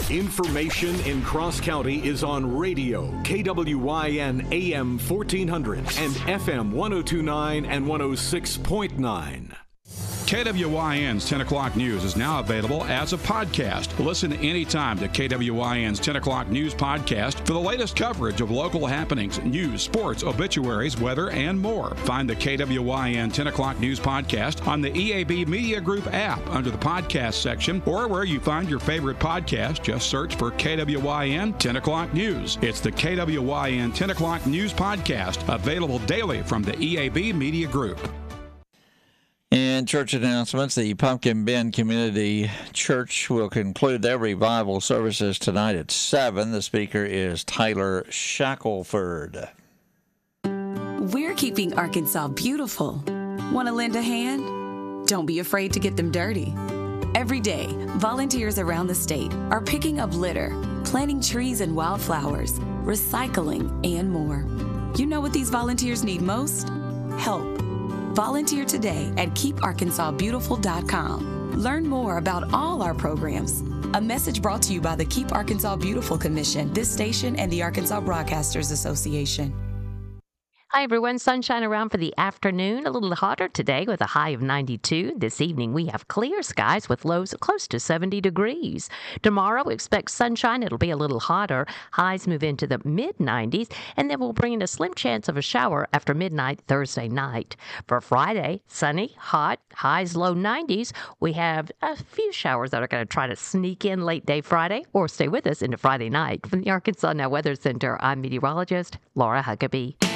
Information in Cross County is on radio, KWYN AM 1400 and FM 1029 and 106.9. KWYN's 10 o'clock news is now available as a podcast. Listen anytime to KWYN's 10 o'clock news podcast for the latest coverage of local happenings, news, sports, obituaries, weather, and more. Find the KWYN 10 o'clock news podcast on the EAB Media Group app under the podcast section or where you find your favorite podcast. Just search for KWYN 10 o'clock news. It's the KWYN 10 o'clock news podcast, available daily from the EAB Media Group. In church announcements, the Pumpkin Bend Community Church will conclude their revival services tonight at 7. The speaker is Tyler Shackelford. We're keeping Arkansas beautiful. Want to lend a hand? Don't be afraid to get them dirty. Every day, volunteers around the state are picking up litter, planting trees and wildflowers, recycling, and more. You know what these volunteers need most? Help. Volunteer today at KeepArkansasBeautiful.com. Learn more about all our programs. A message brought to you by the Keep Arkansas Beautiful Commission, this station, and the Arkansas Broadcasters Association. Hi, everyone. Sunshine around for the afternoon. A little hotter today with a high of 92. This evening, we have clear skies with lows close to 70 degrees. Tomorrow, we expect sunshine. It'll be a little hotter. Highs move into the mid-90s, and then we'll bring in a slim chance of a shower after midnight Thursday night. For Friday, sunny, hot, highs low 90s. We have a few showers that are going to try to sneak in late day Friday or stay with us into Friday night. From the Arkansas Now Weather Center, I'm meteorologist Laura Huckabee.